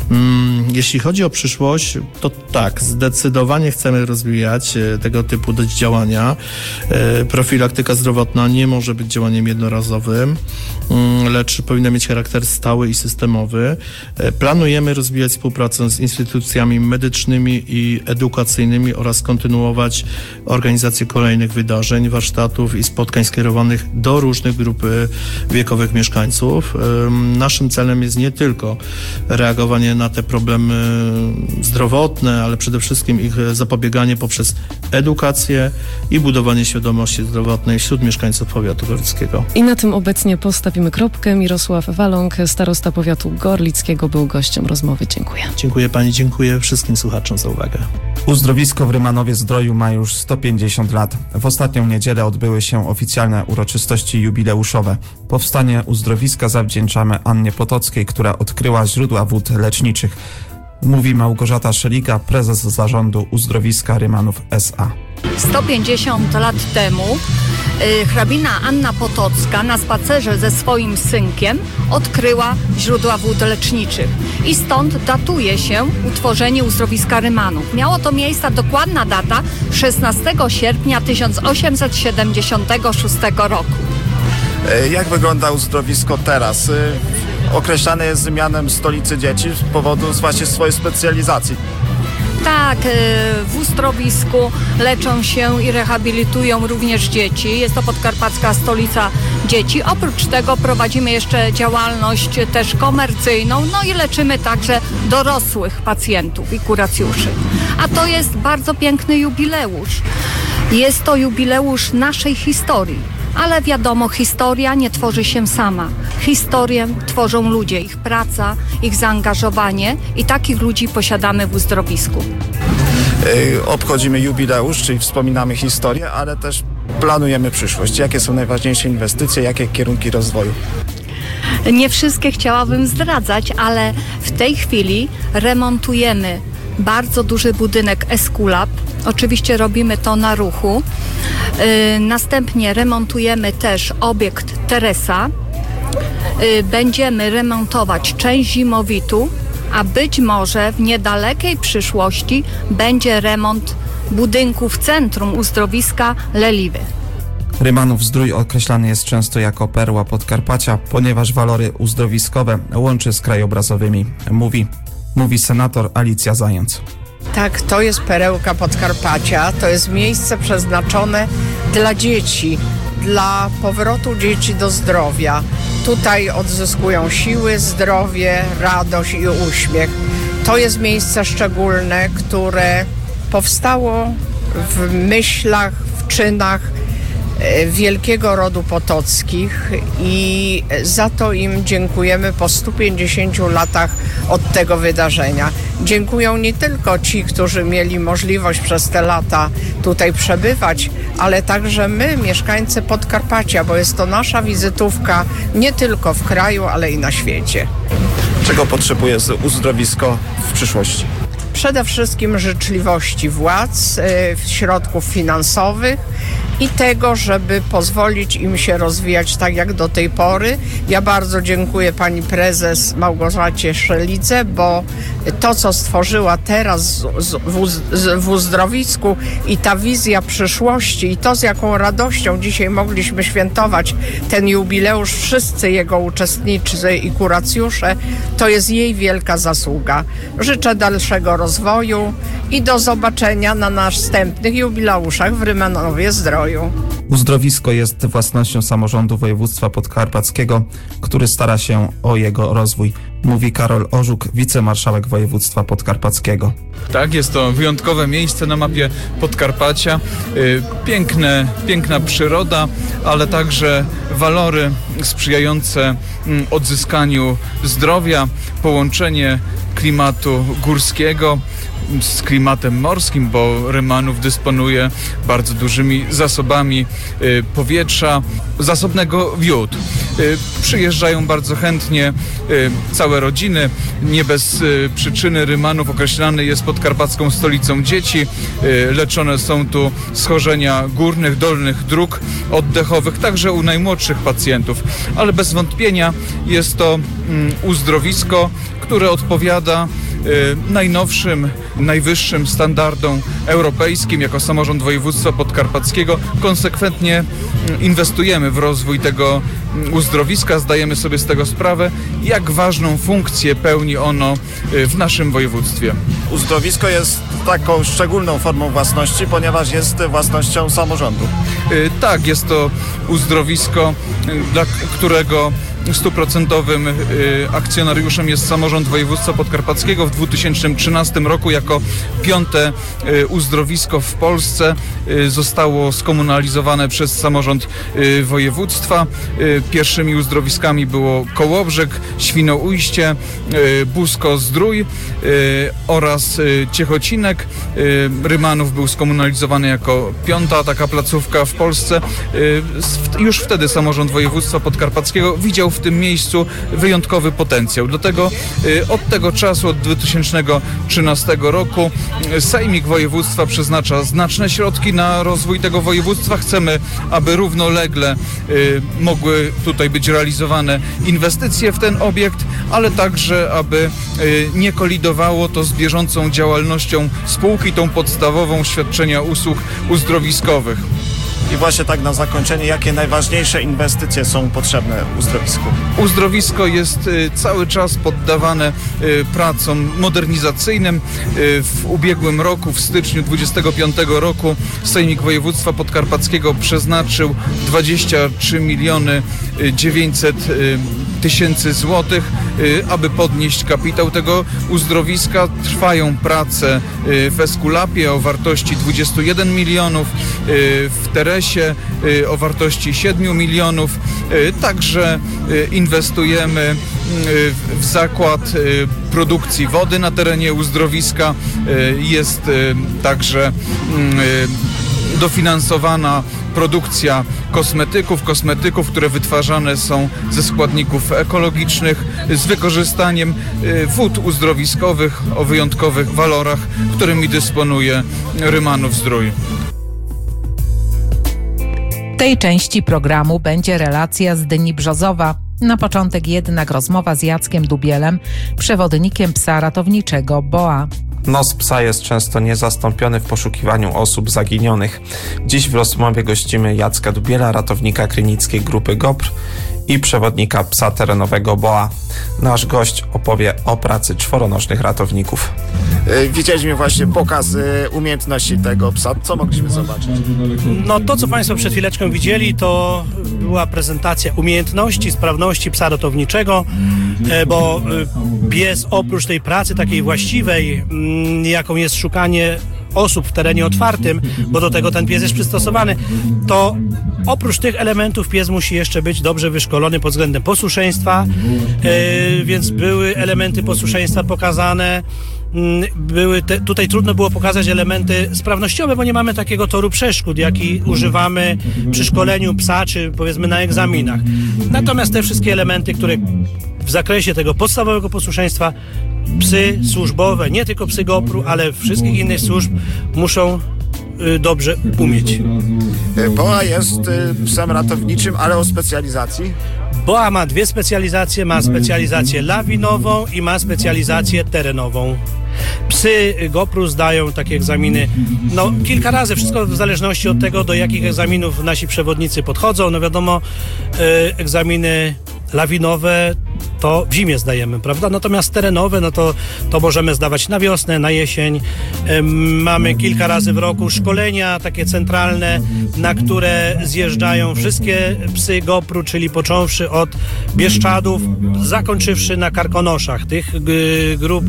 Jeśli chodzi o przyszłość, to tak, zdecydowanie chcemy rozwijać tego typu działania. Profil Profilaktyka zdrowotna nie może być działaniem jednorazowym, lecz powinna mieć charakter stały i systemowy. Planujemy rozwijać współpracę z instytucjami medycznymi i edukacyjnymi oraz kontynuować organizację kolejnych wydarzeń, warsztatów i spotkań skierowanych do różnych grup wiekowych mieszkańców. Naszym celem jest nie tylko reagowanie na te problemy zdrowotne, ale przede wszystkim ich zapobieganie poprzez edukację i budowanie świadomości zdrowotnej wśród mieszkańców powiatu gorlickiego. I na tym obecnie postawimy kropkę. Mirosław Waląg, starosta powiatu gorlickiego, był gościem rozmowy. Dziękuję. Dziękuję pani, dziękuję wszystkim słuchaczom za uwagę. Uzdrowisko w Rymanowie-Zdroju ma już sto pięćdziesiąt lat. W ostatnią niedzielę odbyły się oficjalne uroczystości jubileuszowe. Powstanie uzdrowiska zawdzięczamy Annie Potockiej, która odkryła źródła wód leczniczych. Mówi Małgorzata Szelika, prezes zarządu Uzdrowiska Rymanów S A sto pięćdziesiąt lat temu y, hrabina Anna Potocka na spacerze ze swoim synkiem odkryła źródła wód leczniczych i stąd datuje się utworzenie Uzdrowiska Rymanów. Miało to miejsce, dokładna data, szesnastego sierpnia tysiąc osiemset siedemdziesiątego szóstego roku. Jak wygląda uzdrowisko teraz? Określane jest mianem stolicy dzieci z powodu właśnie swojej specjalizacji. Tak, w uzdrowisku leczą się i rehabilitują również dzieci. Jest to podkarpacka stolica dzieci. Oprócz tego prowadzimy jeszcze działalność też komercyjną, no i leczymy także dorosłych pacjentów i kuracjuszy. A to jest bardzo piękny jubileusz. Jest to jubileusz naszej historii. Ale wiadomo, historia nie tworzy się sama. Historię tworzą ludzie, ich praca, ich zaangażowanie i takich ludzi posiadamy w uzdrowisku. Yy, obchodzimy jubileusz, czyli wspominamy historię, ale też planujemy przyszłość. Jakie są najważniejsze inwestycje, jakie kierunki rozwoju? Nie wszystkie chciałabym zdradzać, ale w tej chwili remontujemy bardzo duży budynek Eskulap. Oczywiście robimy to na ruchu. Yy, następnie remontujemy też obiekt Teresa. Yy, będziemy remontować część zimowitu, a być może w niedalekiej przyszłości będzie remont budynku w centrum uzdrowiska Leliwy. Rymanów-Zdrój określany jest często jako perła Podkarpacia, ponieważ walory uzdrowiskowe łączy z krajobrazowymi, mówi, mówi senator Alicja Zając. Tak, to jest perełka Podkarpacia, to jest miejsce przeznaczone dla dzieci, dla powrotu dzieci do zdrowia. Tutaj odzyskują siły, zdrowie, radość i uśmiech. To jest miejsce szczególne, które powstało w myślach, w czynach wielkiego rodu Potockich i za to im dziękujemy po stu pięćdziesięciu latach od tego wydarzenia. Dziękują nie tylko ci, którzy mieli możliwość przez te lata tutaj przebywać, ale także my, mieszkańcy Podkarpacia, bo jest to nasza wizytówka nie tylko w kraju, ale i na świecie. Czego potrzebuje uzdrowisko w przyszłości? Przede wszystkim życzliwości władz, środków finansowych i tego, żeby pozwolić im się rozwijać tak jak do tej pory. Ja bardzo dziękuję pani prezes Małgorzacie Szelice, bo to, co stworzyła teraz w uzdrowisku i ta wizja przyszłości i to, z jaką radością dzisiaj mogliśmy świętować ten jubileusz, wszyscy jego uczestnicy i kuracjusze, to jest jej wielka zasługa. Życzę dalszego rozwoju i do zobaczenia na następnych jubileuszach w Rymanowie-Zdroju. Uzdrowisko jest własnością samorządu województwa podkarpackiego, który stara się o jego rozwój, mówi Karol Orzuk, wicemarszałek województwa podkarpackiego. Tak, jest to wyjątkowe miejsce na mapie Podkarpacia. Piękne, piękna przyroda, ale także walory sprzyjające odzyskaniu zdrowia, połączenie klimatu górskiego z klimatem morskim, bo Rymanów dysponuje bardzo dużymi zasobami y, powietrza, zasobnego wód. Y, przyjeżdżają bardzo chętnie y, całe rodziny. Nie bez y, przyczyny Rymanów określany jest podkarpacką stolicą dzieci. Y, leczone są tu schorzenia górnych, dolnych dróg oddechowych, także u najmłodszych pacjentów. Ale bez wątpienia jest to y, uzdrowisko, które odpowiada najnowszym, najwyższym standardom europejskim. Jako samorząd województwa podkarpackiego konsekwentnie inwestujemy w rozwój tego uzdrowiska, zdajemy sobie z tego sprawę, jak ważną funkcję pełni ono w naszym województwie. Uzdrowisko jest taką szczególną formą własności, ponieważ jest własnością samorządu. Tak, jest to uzdrowisko, dla którego stuprocentowym akcjonariuszem jest samorząd województwa podkarpackiego. W dwa tysiące trzynastym roku jako piąte uzdrowisko w Polsce zostało skomunalizowane przez samorząd województwa. Pierwszymi uzdrowiskami było Kołobrzeg, Świnoujście, Busko-Zdrój oraz Ciechocinek. Rymanów był skomunalizowany jako piąta taka placówka w Polsce. Już wtedy samorząd województwa podkarpackiego widział w tym miejscu wyjątkowy potencjał. Dlatego od tego czasu, od dwa tysiące trzynastego roku Sejmik Województwa przeznacza znaczne środki na rozwój tego województwa. Chcemy, aby równolegle mogły tutaj być realizowane inwestycje w ten obiekt, ale także, aby nie kolidowało to z bieżącą działalnością spółki, tą podstawową świadczenia usług uzdrowiskowych. I właśnie tak na zakończenie, jakie najważniejsze inwestycje są potrzebne uzdrowisku? Uzdrowisko jest y, cały czas poddawane y, pracom modernizacyjnym. Y, w ubiegłym roku, w styczniu dwudziestego piątego roku Sejmik Województwa Podkarpackiego przeznaczył dwadzieścia trzy miliony dziewięćset tysięcy złotych, y, aby podnieść kapitał tego uzdrowiska. Trwają prace y, w Eskulapie o wartości dwadzieścia jeden milionów, y, w Teresie o wartości siedem milionów. Także inwestujemy w zakład produkcji wody na terenie uzdrowiska. Jest także dofinansowana produkcja kosmetyków, kosmetyków, które wytwarzane są ze składników ekologicznych z wykorzystaniem wód uzdrowiskowych o wyjątkowych walorach, którymi dysponuje Rymanów-Zdrój. W tej części programu będzie relacja z Dyni Brzozowa. Na początek jednak rozmowa z Jackiem Dubielem, przewodnikiem psa ratowniczego B O A. Nos psa jest często niezastąpiony w poszukiwaniu osób zaginionych. Dziś w rozmowie gościmy Jacka Dubiela, ratownika krynickiej grupy GOPR i przewodnika psa terenowego B O A. Nasz gość opowie o pracy czworonożnych ratowników. Widzieliśmy właśnie pokaz umiejętności tego psa. Co mogliśmy zobaczyć? No to, co Państwo przed chwileczką widzieli, to była prezentacja umiejętności, sprawności psa ratowniczego, bo pies oprócz tej pracy takiej właściwej, jaką jest szukanie osób w terenie otwartym, bo do tego ten pies jest przystosowany, to oprócz tych elementów pies musi jeszcze być dobrze wyszkolony pod względem posłuszeństwa, yy, więc były elementy posłuszeństwa pokazane. Były te, tutaj trudno było pokazać elementy sprawnościowe, bo nie mamy takiego toru przeszkód, jaki używamy przy szkoleniu psa, czy powiedzmy na egzaminach. Natomiast te wszystkie elementy, które w zakresie tego podstawowego posłuszeństwa psy służbowe, nie tylko psy GOPR-u, ale wszystkich innych służb muszą y, dobrze umieć. B O A jest y, psem ratowniczym, ale o specjalizacji? B O A ma dwie specjalizacje, ma specjalizację lawinową i ma specjalizację terenową. Psy GOPR-u zdają takie egzaminy no kilka razy, wszystko w zależności od tego, do jakich egzaminów nasi przewodnicy podchodzą. No wiadomo, y, egzaminy lawinowe to w zimie zdajemy, prawda? Natomiast terenowe, no to, to możemy zdawać na wiosnę, na jesień. Mamy kilka razy w roku szkolenia takie centralne, na które zjeżdżają wszystkie psy GOPR-u, czyli począwszy od Bieszczadów, zakończywszy na Karkonoszach. Tych y, grup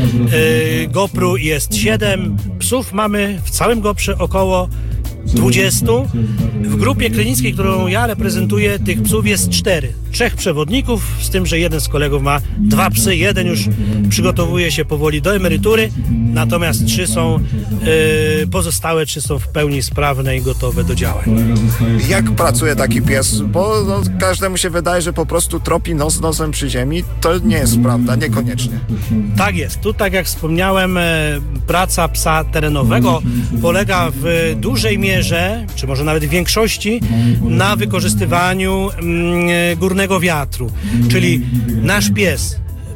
y, GOPR-u jest siedem. Psów mamy w całym GOPR-ze około dwudziestu. W grupie klinickiej, którą ja reprezentuję, tych psów jest cztery. Trzech przewodników, z tym, że jeden z kolegów ma dwa psy. Jeden już przygotowuje się powoli do emerytury, natomiast trzy są, yy, pozostałe trzy są w pełni sprawne i gotowe do działań. Jak pracuje taki pies? Bo no, każdemu się wydaje, że po prostu tropi nos nosem przy ziemi. To nie jest prawda, niekoniecznie. Tak jest. Tu, tak jak wspomniałem, praca psa terenowego polega w dużej mierze, czy może nawet w większości, na wykorzystywaniu mm, górnego wiatru. Czyli nasz pies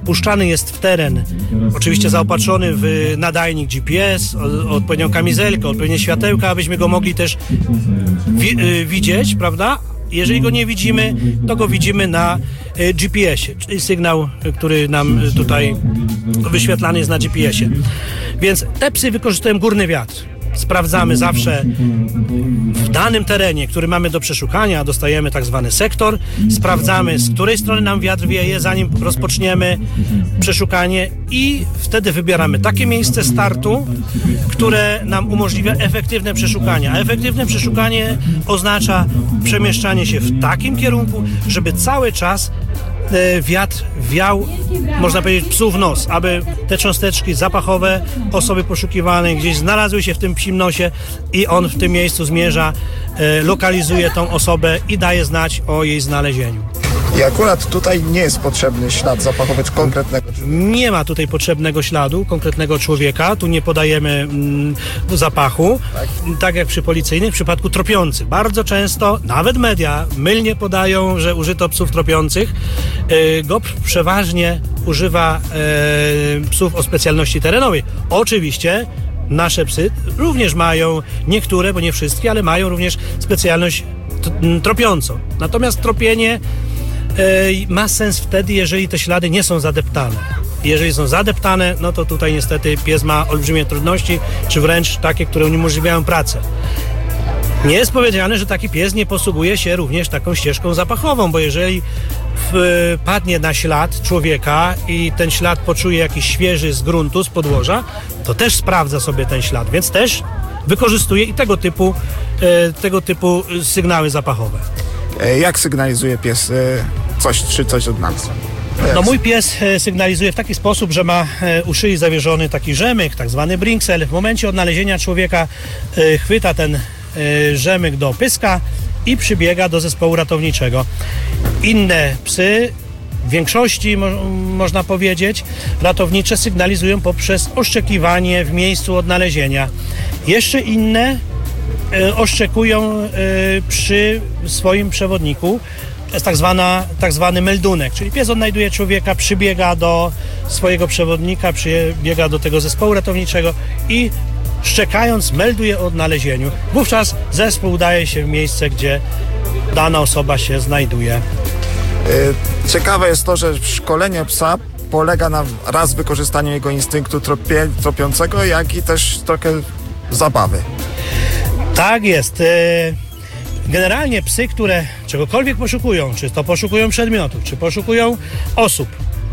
puszczany jest w teren, oczywiście zaopatrzony w nadajnik G P S, odpowiednią kamizelkę, odpowiednie światełka, abyśmy go mogli też wi- widzieć, prawda? Jeżeli go nie widzimy, to go widzimy na G P S-ie, czyli sygnał, który nam tutaj wyświetlany jest na G P S-ie. Więc te psy wykorzystują górny wiatr. Sprawdzamy zawsze w danym terenie, który mamy do przeszukania, dostajemy tak zwany sektor, sprawdzamy, z której strony nam wiatr wieje, zanim rozpoczniemy przeszukanie i wtedy wybieramy takie miejsce startu, które nam umożliwia efektywne przeszukanie. A efektywne przeszukanie oznacza przemieszczanie się w takim kierunku, żeby cały czas wiatr wiał, można powiedzieć, psu w nos, aby te cząsteczki zapachowe osoby poszukiwanej gdzieś znalazły się w tym psim nosie i on w tym miejscu zmierza, lokalizuje tą osobę i daje znać o jej znalezieniu. I akurat tutaj nie jest potrzebny ślad zapachowy konkretnego. Nie ma tutaj potrzebnego śladu konkretnego człowieka, tu nie podajemy mm, zapachu, tak. tak jak przy policyjnych, w przypadku tropiących. Bardzo często, nawet media mylnie podają, że użyto psów tropiących. Yy, GOPR przeważnie używa yy, psów o specjalności terenowej. Oczywiście nasze psy również mają, niektóre, bo nie wszystkie, ale mają również specjalność t- tropiącą. Natomiast tropienie ma sens wtedy, jeżeli te ślady nie są zadeptane. Jeżeli są zadeptane, no to tutaj niestety pies ma olbrzymie trudności, czy wręcz takie, które uniemożliwiają pracę. Nie jest powiedziane, że taki pies nie posługuje się również taką ścieżką zapachową, bo jeżeli w, padnie na ślad człowieka i ten ślad poczuje jakiś świeży z gruntu, z podłoża, to też sprawdza sobie ten ślad, więc też wykorzystuje i tego typu, tego typu sygnały zapachowe. Jak sygnalizuje pies coś, czy coś od nas? No mój pies sygnalizuje w taki sposób, że ma u szyi zawieszony taki rzemyk, tak zwany brinksel. W momencie odnalezienia człowieka chwyta ten rzemyk do pyska i przybiega do zespołu ratowniczego. Inne psy, w większości mo- można powiedzieć, ratownicze sygnalizują poprzez oszczekiwanie w miejscu odnalezienia. Jeszcze inne oszczekują przy swoim przewodniku. To jest tak, zwana, tak zwany meldunek, czyli pies odnajduje człowieka, przybiega do swojego przewodnika, przybiega do tego zespołu ratowniczego i szczekając melduje o odnalezieniu. Wówczas zespół udaje się w miejsce, gdzie dana osoba się znajduje. Ciekawe jest to, że szkolenie psa polega na raz wykorzystaniu jego instynktu tropie, tropiącego, jak i też trochę zabawy. Tak jest. Generalnie psy, które czegokolwiek poszukują, czy to poszukują przedmiotów, czy poszukują osób,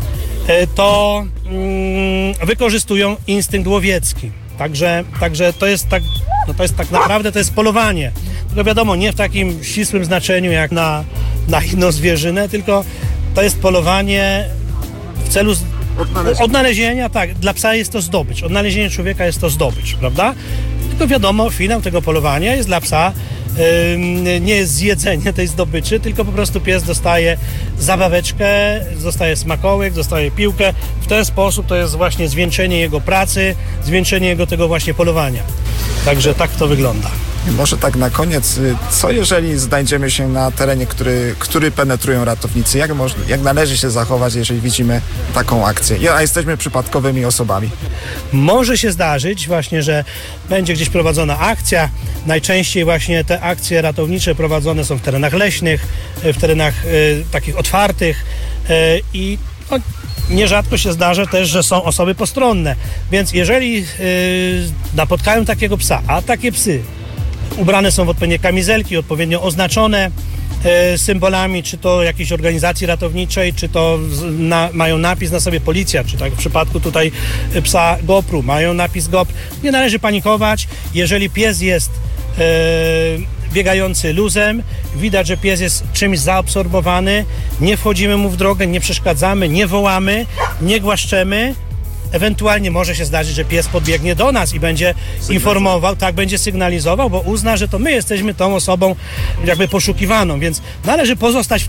to wykorzystują instynkt łowiecki. Także, także to jest tak, no to jest tak naprawdę to jest polowanie. Tylko wiadomo, nie w takim ścisłym znaczeniu jak na, na inną zwierzynę, tylko to jest polowanie w celu odnalezienia. odnalezienia, tak, dla psa jest to zdobycz. Odnalezienie człowieka jest to zdobycz, prawda? Tylko wiadomo, finał tego polowania jest dla psa, yy, nie jest zjedzenie tej zdobyczy, tylko po prostu pies dostaje zabaweczkę, dostaje smakołyk, dostaje piłkę. W ten sposób to jest właśnie zwieńczenie jego pracy, zwieńczenie jego tego właśnie polowania. Także tak to wygląda. Może tak na koniec, co jeżeli znajdziemy się na terenie, który, który penetrują ratownicy? Jak, moż, jak należy się zachować, jeżeli widzimy taką akcję? A jesteśmy przypadkowymi osobami. Może się zdarzyć właśnie, że będzie gdzieś prowadzona akcja. Najczęściej właśnie te akcje ratownicze prowadzone są w terenach leśnych, w terenach y, takich otwartych y, i no, nierzadko się zdarza też, że są osoby postronne. Więc jeżeli y, napotkają takiego psa, a takie psy ubrane są w odpowiednie kamizelki, odpowiednio oznaczone e, symbolami, czy to jakiejś organizacji ratowniczej, czy to na, mają napis na sobie policja, czy tak w przypadku tutaj psa GOPR-u, mają napis GOPR. Nie należy panikować, jeżeli pies jest e, biegający luzem, widać, że pies jest czymś zaabsorbowany, nie wchodzimy mu w drogę, nie przeszkadzamy, nie wołamy, nie głaszczemy. Ewentualnie może się zdarzyć, że pies podbiegnie do nas i będzie informował, tak, będzie sygnalizował, bo uzna, że to my jesteśmy tą osobą jakby poszukiwaną, więc należy pozostać w